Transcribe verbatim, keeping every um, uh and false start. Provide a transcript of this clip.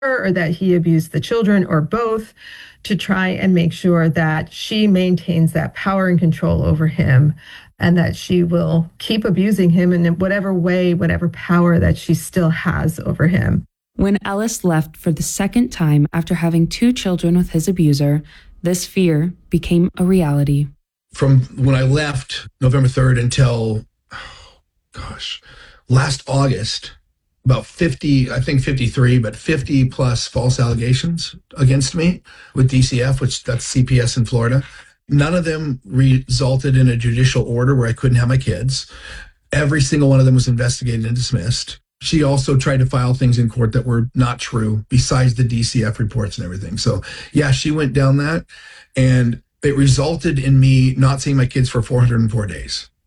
or that he abused the children or both, to try and make sure that she maintains that power and control over him, and that she will keep abusing him in whatever way, whatever power that she still has over him. When Ellis left for the second time after having two children with his abuser, this fear became a reality. From when I left November third until, oh, gosh, last August, about fifty, I think fifty-three, but fifty plus false allegations against me with D C F, which that's C P S in Florida. None of them resulted in a judicial order where I couldn't have my kids. Every single one of them was investigated and dismissed. She also tried to file things in court that were not true, besides the D C F reports and everything. So yeah, she went down that, and it resulted in me not seeing my kids for four hundred four days.